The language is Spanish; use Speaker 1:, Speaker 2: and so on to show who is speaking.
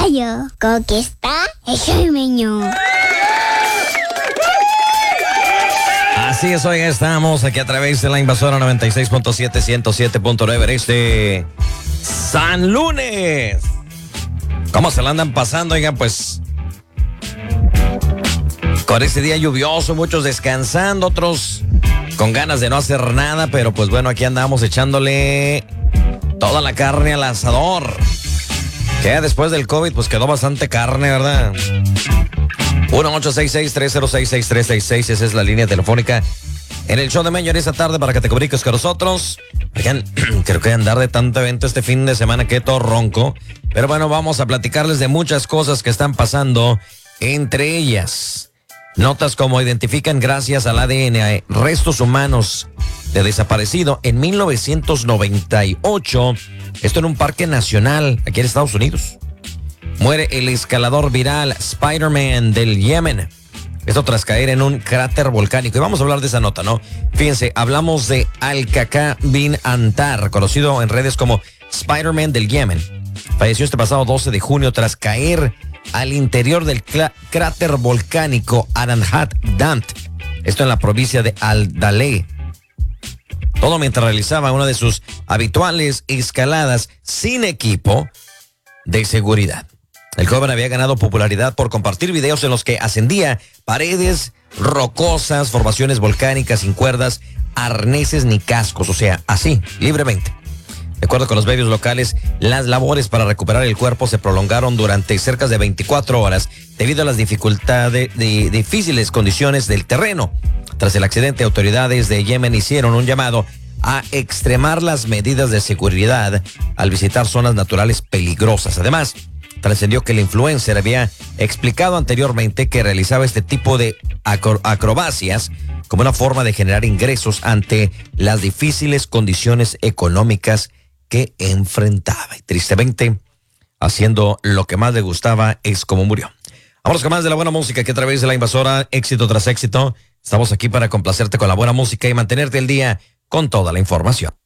Speaker 1: Radio Conquista Extremeño.
Speaker 2: Así es, hoy estamos aquí a través de la Invasora 96.7, 107.9 este San Lunes. ¿Cómo se la andan pasando? Oigan, pues con este día lluvioso, muchos descansando, otros con ganas de no hacer nada, pero pues bueno, aquí andamos echándole toda la carne al asador. Que después del COVID pues quedó bastante carne, ¿verdad? 1-866-306-6366, esa es la línea telefónica en el show de Maño esta tarde para que te comuniques con nosotros. Oigan, creo que andar de tanto evento este fin de semana que todo ronco. Pero bueno, vamos a platicarles de muchas cosas que están pasando, entre ellas notas como identifican gracias al ADN restos humanos de desaparecido en 1998, esto en un parque nacional aquí en Estados Unidos. Muere el escalador viral Spider-Man del Yemen. Esto tras caer en un cráter volcánico. Y vamos a hablar de esa nota, ¿no? Fíjense, hablamos de Al-Kaka bin Antar, conocido en redes como Spider-Man del Yemen. Falleció este pasado 12 de junio tras caer al interior del cráter volcánico Aranhat Dant. Esto en la provincia de Al-Daleh. Todo mientras realizaba una de sus habituales escaladas sin equipo de seguridad. El joven había ganado popularidad por compartir videos en los que ascendía paredes rocosas, formaciones volcánicas sin cuerdas, arneses ni cascos, o sea, así, libremente. De acuerdo con los medios locales, las labores para recuperar el cuerpo se prolongaron durante cerca de 24 horas debido a las dificultades de difíciles condiciones del terreno. Tras el accidente, autoridades de Yemen hicieron un llamado a extremar las medidas de seguridad al visitar zonas naturales peligrosas. Además, trascendió que el influencer había explicado anteriormente que realizaba este tipo de acrobacias como una forma de generar ingresos ante las difíciles condiciones económicas que enfrentaba. Y tristemente, haciendo lo que más le gustaba es como murió. Vámonos con más de la buena música que a través de la Invasora, éxito tras éxito. Estamos aquí para complacerte con la buena música y mantenerte al día con toda la información.